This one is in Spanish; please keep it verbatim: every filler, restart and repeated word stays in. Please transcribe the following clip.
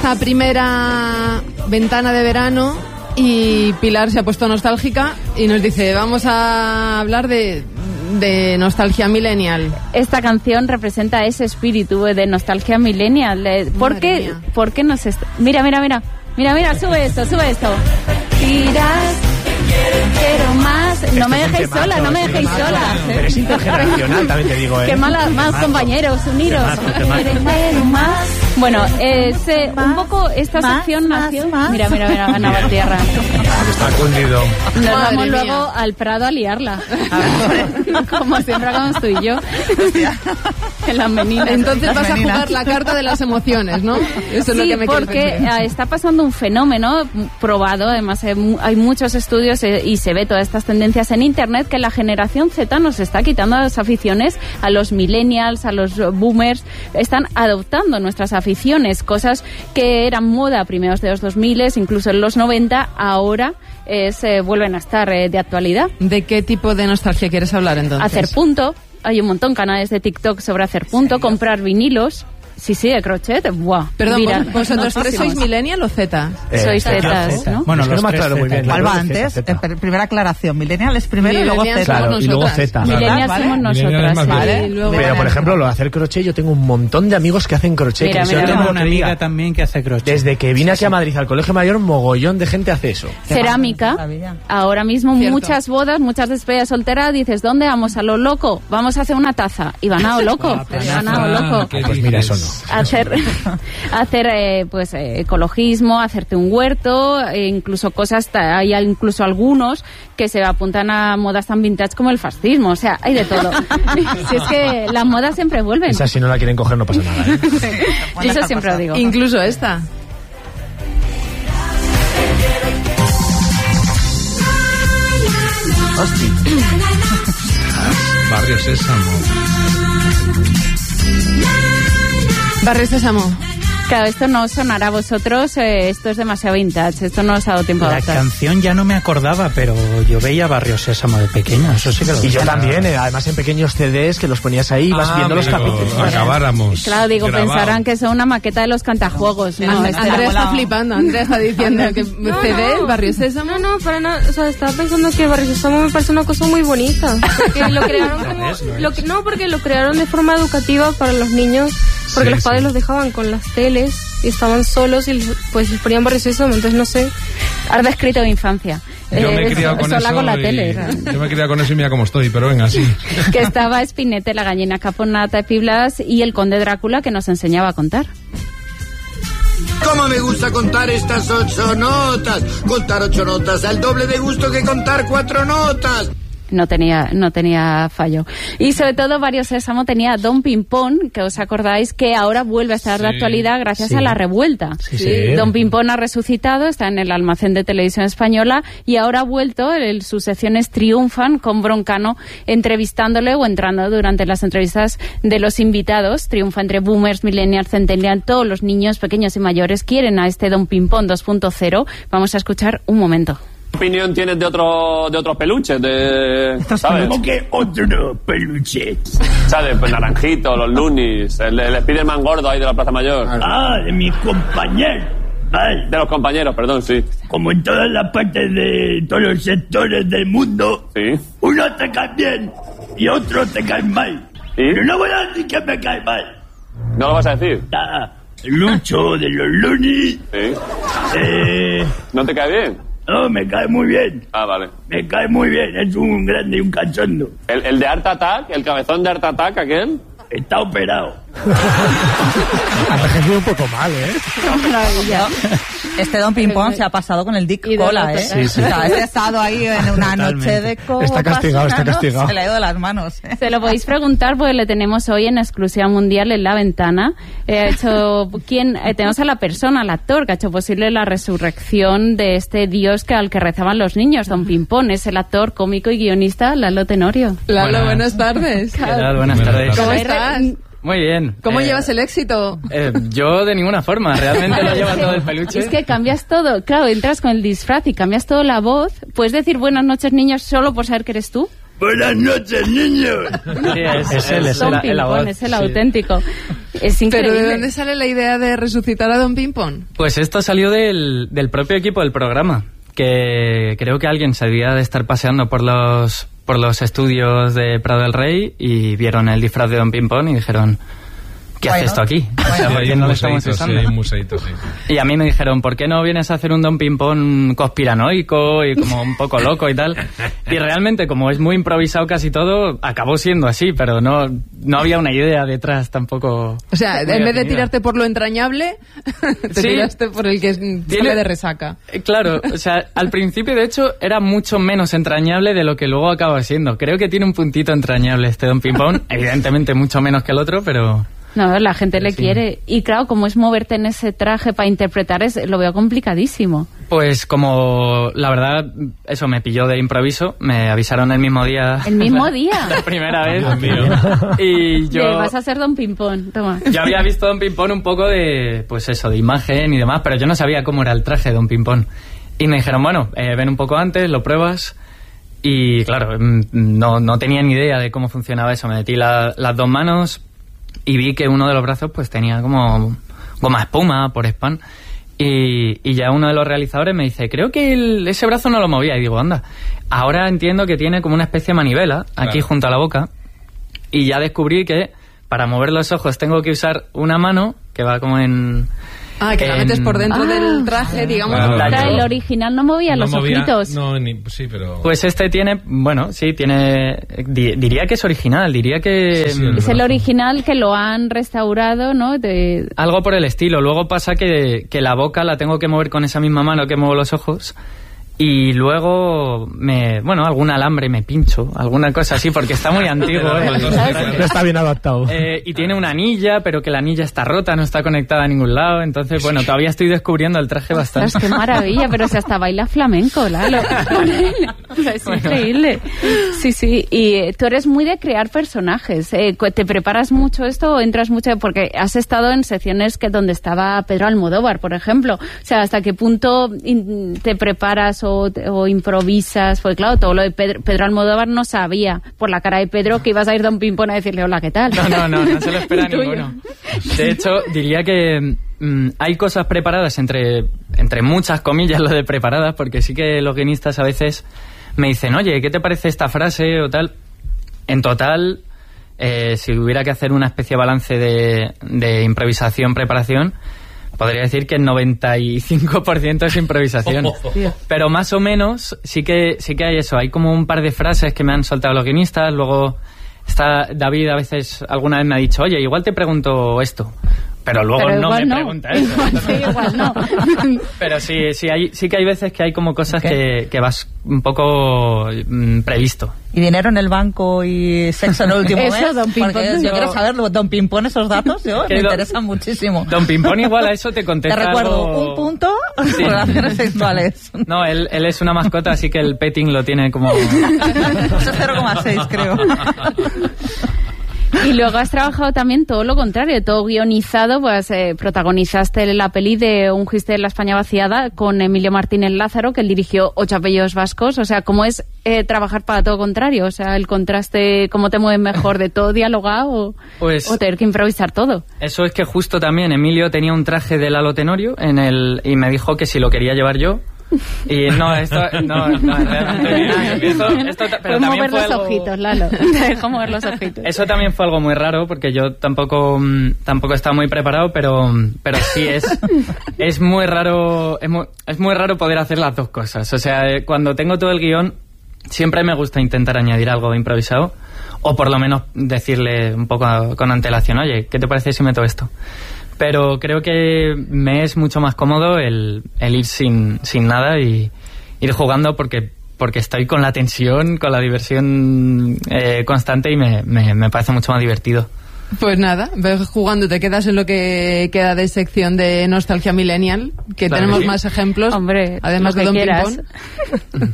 La primera ventana de verano y Pilar se ha puesto nostálgica y nos dice, vamos a hablar de, de nostalgia millennial. Esta canción representa ese espíritu de nostalgia millennial. ¿Por qué, ¿por qué nos está... Mira, mira, mira. Mira, mira, sube esto, sube esto. Tiras, quiero más. No me dejéis sola, no me dejéis sola. Pero es intergeneracional, también te digo, ¿eh? Qué mala, más compañeros, uniros. Quiero más. Bueno, es, eh, un poco esta más, sección más, nació... Más. Mira, mira, mira, Ana Valtierra. Está cundido. Nos Madre vamos mía. luego al Prado a liarla. Como siempre hagamos tú y yo. En las meninas. Entonces Las vas meninas. a jugar la carta de las emociones, ¿no? Eso es lo Sí, que me quieres porque decir. eh, está pasando un fenómeno probado, además eh, mu- hay muchos estudios eh, y se ve todas estas tendencias en internet, que la generación Z nos está quitando las aficiones a los millennials, a los boomers, están adoptando nuestras aficiones, cosas que eran moda a primeros de los dos mil, incluso en los noventa, ahora eh, se vuelven a estar eh, de actualidad. ¿De qué tipo de nostalgia quieres hablar entonces? Hacer punto, hay un montón de canales de TikTok sobre hacer punto, comprar vinilos. Sí, sí, de crochet. Buah. Perdón, Mira, ¿vosotros tres sois millennial o Z? Eh, Sois Z, Zetas, Z. ¿no? Bueno, Es que los no me tres aclaro muy Z, bien. claro. ¿Cuál va Z, antes? Z. Eh, primera aclaración. Millennial es primero y luego Millennials Z. Claro, somos y luego nosotras. Z. Millennials ¿Vale? somos Millennials nosotras. más sí. Vale, y luego- Pero, por ejemplo, lo de hacer crochet, yo tengo un montón de amigos que hacen crochet. Mira, que si mira, yo mira. tengo Tengo una amiga también que hace crochet. Desde que vine aquí a Madrid, al Colegio Mayor, mogollón de gente hace eso. Cerámica. Maravilla. Ahora mismo Cierto. muchas bodas, muchas despedidas solteras, dices, ¿dónde vamos? A lo loco. Vamos a hacer una taza. Y van a lo loco. Ah, Van a lo loco. ¿qué Pues mira, eso dices? no. Hacer, hacer eh, pues eh, ecologismo, hacerte un huerto, e incluso cosas, ta- hay al- incluso algunos que se apuntan a modas tan vintage como el fascismo, o sea, hay de todo. Si es que las modas siempre vuelven, Esa si no la quieren coger no pasa nada, ¿eh? eso siempre lo digo. Incluso esta. Barrio Sésamo. Barrio Sésamo. Claro, esto no sonará a vosotros, eh, esto es demasiado vintage, esto no os ha dado tiempo a La adaptar. canción ya no me acordaba, pero yo veía Barrio Sésamo de pequeño, eso sí que lo Y yo veía. también, eh, además en pequeños C Ds que los ponías ahí y vas Ah, viendo los amigo, capítulos. Acabáramos. Claro, digo, grabado. pensarán que son una maqueta de los cantajuegos. No, Andrea- este- Andrea está volado. flipando, Andrea está diciendo que C D, el Barrio Sésamo. No, no, para nada. O sea, estaba pensando que el Barrio Sésamo me parece una cosa muy bonita. Porque lo crearon como... es, lo es. lo que- no, porque lo crearon de forma educativa para los niños. Porque Sí, los padres sí. los dejaban con las teles y estaban solos y pues les ponían Barrio Sésamo. Entonces, no sé. Has descrito de infancia. Yo me he Eh, criado con sola eso. con la y- tele. Yo me he criado con eso y mira cómo estoy, pero venga, sí. Que estaba Spinette, la gallina caponata de Piblas, y el conde Drácula, que nos enseñaba a contar. ¿Cómo me gusta contar estas ocho notas? Contar ocho notas, al doble de gusto que contar cuatro notas. No tenía, no tenía fallo. Y sobre todo, Barrio Sésamo tenía Don Pimpón, que os acordáis que ahora vuelve a estar de Sí. actualidad gracias Sí. a la revuelta. Sí, sí. Don Pimpón ha resucitado, está en el almacén de televisión española y ahora ha vuelto, el- sus secciones triunfan con Broncano entrevistándole o entrando durante las entrevistas de los invitados. Triunfa entre boomers, millennials, centennials, todos los niños, pequeños y mayores quieren a este Don Pimpón dos punto cero. Vamos a escuchar un momento. ¿Qué opinión tienes de otro de otros peluches? De, ¿sabes? ¿Cómo que otro peluche? ¿Sabes? Pues Naranjito, los Loonies, el, el Spiderman gordo ahí de la Plaza Mayor. Ah, de mis compañeros. Vale. De los compañeros, perdón, sí. Como en todas las partes de todos los sectores del mundo, Sí. uno te cae bien y otro te cae mal. ¿Y? Pero no voy a decir que me cae mal. ¿No lo vas a decir? Ah, Lucho de los Looney, Sí. eh, ¿No te cae bien? no, me cae muy bien. Ah, vale. Me cae muy bien, es un grande y un cachondo. ¿El, el de Art Attack? ¿El cabezón de Art Attack, aquel? Está operado. Ha envejecido un poco mal, ¿eh? Maravilla. Este Don Pimpón se ha pasado con el Dick Y de Cola, la- ¿eh? Sí, sí. O sea, este ha estado ahí en una Totalmente. noche de copas. Está castigado, está ¿no? castigado. Se le ha ido de las manos. ¿eh? Se lo podéis preguntar porque le tenemos hoy en exclusiva mundial en La Ventana. Eh, ha hecho, ¿quién? Eh, tenemos a la persona, al actor, que ha hecho posible la resurrección de este dios que al que rezaban los niños, Don Pimpón. Es el actor, cómico y guionista Lalo Tenorio. Lalo, Buenas. buenas tardes. ¿Qué tal? Buenas Buenas tardes. ¿Cómo A ver, estás? Muy bien. ¿Cómo Eh, llevas el éxito? eh, yo de ninguna forma, realmente lo lleva todo el peluche. Es que cambias todo. Claro, entras con el disfraz y cambias todo la voz. Puedes decir buenas noches, niños, solo por saber que eres tú. Buenas noches, niños. Sí, es, Es él, es Don la, es la Pimpón, voz, es el sí. auténtico. Es increíble. ¿Pero de dónde sale la idea de resucitar a Don Pimpón? Pues esto salió del, del propio equipo del programa, que creo que alguien se debía de estar paseando por los, por los estudios de Prado del Rey y vieron el disfraz de Don Pimpón y dijeron... ¿Qué hace esto aquí? Bueno. O sea, ¿por qué no lo estamos usando? Sí, hay un museíto, sí. Y a mí me dijeron, ¿por qué no vienes a hacer un Don Pimpón conspiranoico y como un poco loco y tal? Y realmente, como es muy improvisado casi todo, acabó siendo así, pero no, no había una idea detrás tampoco. O sea, en vez definida. de tirarte por lo entrañable, te Sí. tiraste por el que Tiene- sale de resaca. Eh, Claro, o sea, al principio de hecho era mucho menos entrañable de lo que luego acaba siendo. Creo que tiene un puntito entrañable este Don Pimpón, evidentemente mucho menos que el otro, pero... No, la gente le Sí. quiere. Y claro, como es moverte en ese traje para interpretar, es, lo veo complicadísimo. Pues como la verdad, eso me pilló de improviso, me avisaron el mismo día. ¿El mismo día? La primera vez. Dios mío. Y De, yo... vas a ser Don Pimpón, toma. Yo había visto Don Pimpón un poco de, pues eso, de imagen y demás, pero yo no sabía cómo era el traje de Don Pimpón. Y me dijeron, bueno, eh, ven un poco antes, lo pruebas. Y claro, mm, no, no tenía ni idea de cómo funcionaba eso. Me metí la- las dos manos y vi que uno de los brazos pues tenía como goma espuma por spam. Y, y ya uno de los realizadores me dice, creo que el- ese brazo no lo movía. Y digo, anda, ahora entiendo que tiene como una especie de manivela aquí Claro. junto a la boca. Y ya descubrí que para mover los ojos tengo que usar una mano que va como en... Ah, que la en- metes por dentro Ah. del traje, digamos. Claro. La Claro, yo- el original no movía No los movía- ojitos. No, ni, sí, pero... Pues este tiene, bueno, sí, tiene... di- diría que es original, diría que... Sí, sí, mm, Es el original que lo han restaurado, ¿no? De... algo por el estilo. Luego pasa que, que la boca la tengo que mover con esa misma mano que muevo los ojos. Y luego, me bueno, algún alambre me pincho, alguna cosa así, porque está muy antiguo. ¿eh? No está bien adaptado. Eh, y tiene una anilla, pero que la anilla está rota, no está conectada a ningún lado. Entonces, bueno, todavía estoy descubriendo el traje bastante. Ostras, qué maravilla, pero si hasta baila flamenco, Lalo. Con él. O sea, es Bueno. increíble. Sí, sí. Y eh, tú eres muy de crear personajes. Eh, cu- ¿Te preparas mucho esto o entras mucho? Porque has estado en secciones que donde estaba Pedro Almodóvar, por ejemplo. O sea, ¿hasta qué punto in- te preparas o, o improvisas? Porque claro, todo lo de Pedro, Pedro Almodóvar no sabía por la cara de Pedro que ibas a ir Don Pimpón a decirle hola, ¿qué tal? No, no, no, no se lo espera Tuyo. ninguno. De hecho, diría que mm, hay cosas preparadas, entre, entre muchas comillas lo de preparadas, porque sí que los guionistas a veces me dicen, oye, ¿qué te parece esta frase o tal? En total, eh, si hubiera que hacer una especie de balance de, de improvisación, preparación, podría decir que el noventa y cinco por ciento es improvisación. Pero más o menos sí que sí que hay eso. Hay como un par de frases que me han soltado los guionistas. Luego está David, a veces, alguna vez me ha dicho, oye, igual te pregunto esto. Pero luego Pero no igual me no. pregunta eso. Igual sí, igual no. Pero sí, sí, hay, sí que hay veces que hay como cosas que, que vas un poco mm, previsto. ¿Y dinero en el banco y sexo en el último Eso, mes? Don Pimpón. Porque yo No. quiero saber, Don Pimpón, esos datos, yo, Que me don- interesan muchísimo. Don Pimpón igual a eso te Te contesta recuerdo, algo- un punto, Sí. relaciones sexuales. No, él, él es una mascota, así que el petting lo tiene como... Eso es cero coma seis, creo. Y luego has trabajado también todo lo contrario, todo guionizado, pues eh, protagonizaste la peli de Un Giste de la España vaciada con Emilio Martínez Lázaro, que él dirigió Ocho apellidos vascos. O sea, ¿cómo es eh, trabajar para todo contrario? O sea, el contraste, ¿cómo te mueves mejor de todo dialogado o, Pues- o tener que improvisar todo? Eso es que justo también Emilio tenía un traje de Lalo Tenorio en el, y me dijo que si lo quería llevar yo. Y no, esto no, no realmente esto, esto ta- pero Puedes también mover fue los algo- ojitos, Lalo. Te dejo mover los ojitos. Eso también fue algo muy raro porque yo tampoco mm, tampoco estaba muy preparado, pero pero sí es es muy raro es muy, es muy raro poder hacer las dos cosas. O sea, eh, cuando tengo todo el guión siempre me gusta intentar añadir algo improvisado o por lo menos decirle un poco a- con antelación, oye, ¿qué te parece si meto esto? Pero creo que me es mucho más cómodo el, el ir sin, sin nada y ir jugando porque, porque estoy con la tensión, con la diversión eh, constante y me, me, me parece mucho más divertido. Pues nada, ves jugando, te quedas en lo que queda de sección de Nostalgia Millennial, que Claro tenemos que sí. más ejemplos, Hombre, además lo de que Don quieras. Pimpón.